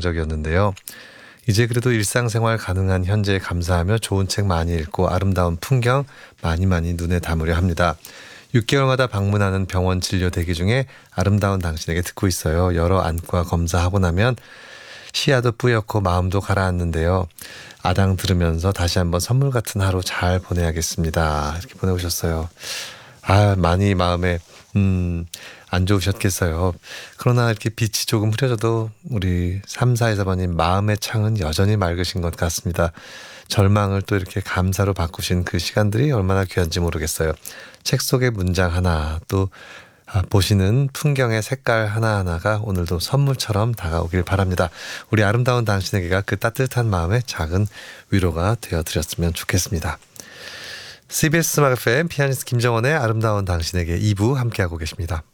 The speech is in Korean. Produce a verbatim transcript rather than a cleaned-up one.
열정적이었는데요. 이제 그래도 일상생활 가능한 현재에 감사하며 좋은 책 많이 읽고 아름다운 풍경 많이 많이 눈에 담으려 합니다. 육 개월마다 방문하는 병원 진료 대기 중에 아름다운 당신에게 듣고 있어요. 여러 안과 검사하고 나면 시야도 뿌옇고 마음도 가라앉는데요. 아당 들으면서 다시 한번 선물 같은 하루 잘 보내야겠습니다. 이렇게 보내오셨어요. 아, 많이 마음에 음, 안 좋으셨겠어요. 그러나 이렇게 빛이 조금 흐려져도 우리 삼사이사 번님 마음의 창은 여전히 맑으신 것 같습니다. 절망을 또 이렇게 감사로 바꾸신 그 시간들이 얼마나 귀한지 모르겠어요. 책 속의 문장 하나, 또 아, 보시는 풍경의 색깔 하나하나가 오늘도 선물처럼 다가오길 바랍니다. 우리 아름다운 당신에게가 그 따뜻한 마음에 작은 위로가 되어드렸으면 좋겠습니다. 씨비에스 음악 에프엠 피아니스트 김정원의 아름다운 당신에게 이 부 함께하고 계십니다.